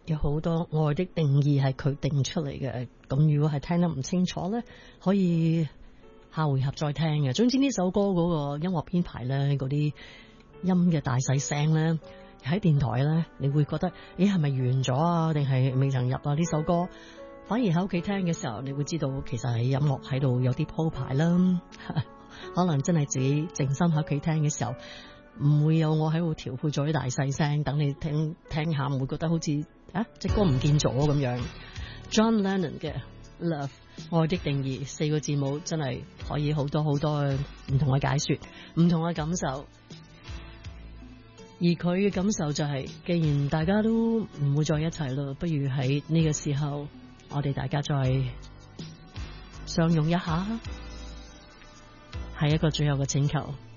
有好多愛的定義係佢定出嚟嘅，咁如果係聽得唔清楚咧，可以下回合再聽嘅。總之呢首歌嗰個音樂編排咧，嗰啲音嘅大細聲咧，喺電台咧，你會覺得咦係咪完咗啊？定係未曾入啊？呢首歌反而喺屋企聽嘅時候，你會知道其實係音樂喺度有啲鋪排啦。可能真係自己靜心喺屋企聽嘅時候，唔會有我喺度調配咗啲大細聲，等你聽下，唔會覺得好似隻歌唔見咗咁樣。John Lennon 嘅 Love 愛的定義4個字母真係可以好多好多唔同嘅解說，唔同嘅感受。而佢嘅感受就係，既然大家都唔會再一齊咯，不如喺呢個時候，我哋大家再相擁一下，係一個最後嘅請求。